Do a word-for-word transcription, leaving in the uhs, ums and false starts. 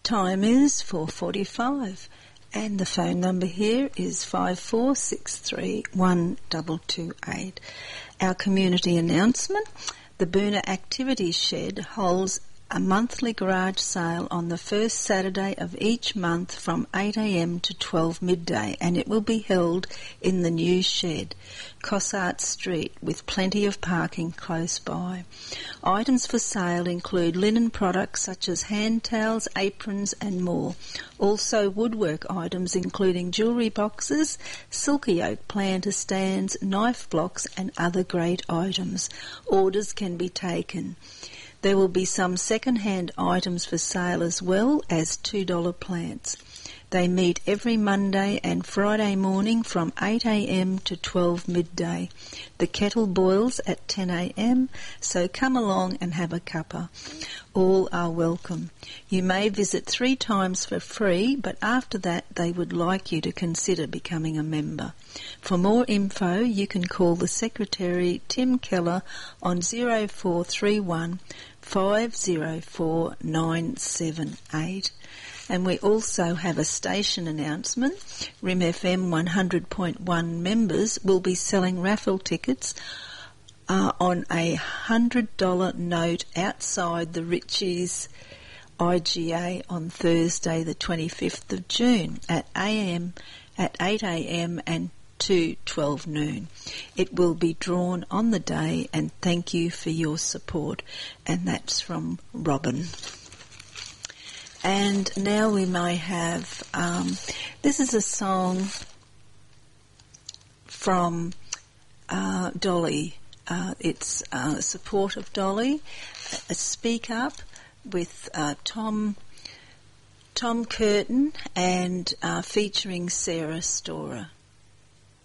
Time is four forty-five and the phone number here is five four six three one two two eight. Our community announcement: the Boonah Activities Shed holds a monthly garage sale on the first Saturday of each month from eight a m to twelve midday, and it will be held in the new shed, Cossart Street, with plenty of parking close by. Items for sale include linen products such as hand towels, aprons and more. Also woodwork items including jewellery boxes, silky oak planter stands, knife blocks and other great items. Orders can be taken. There will be some second-hand items for sale as well as two dollar plants. They meet every Monday and Friday morning from eight a m to twelve midday. The kettle boils at ten a m, so come along and have a cuppa. All are welcome. You may visit three times for free, but after that they would like you to consider becoming a member. For more info, you can call the Secretary, Tim Keller, on zero four three one five zero four nine seven eight. And we also have a station announcement. R I M F M one hundred point one members will be selling raffle tickets uh, on a one hundred dollar note outside the Ritchie's I G A on Thursday the twenty-fifth of June at a m at eight a m and to twelve noon. It will be drawn on the day, and thank you for your support. And that's from Robin. And now we may have, um, this is a song from uh, Dolly. Uh, it's uh, support of Dolly, a Speak Up with uh, Tom Tom Curtin and uh, featuring Sarah Storer.